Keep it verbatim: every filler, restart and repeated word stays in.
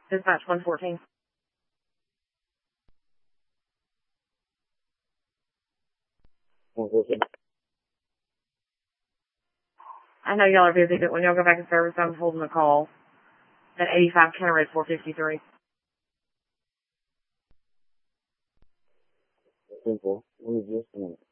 Dispatch one fourteen. one fourteen. I know y'all are busy, but when y'all go back in service, I'm holding a call at eighty-five County Road four fifty-three. Simple. Let me just a minute.